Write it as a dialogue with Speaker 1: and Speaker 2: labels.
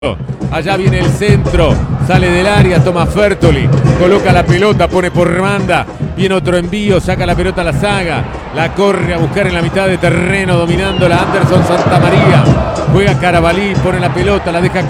Speaker 1: Allá viene el centro, sale del área, toma Fertoli, coloca la pelota, pone por banda, viene otro envío, saca la pelota a la saga, la corre a buscar en la mitad de terreno, dominando la Anderson Santamaría, juega Carabalí, pone la pelota, la deja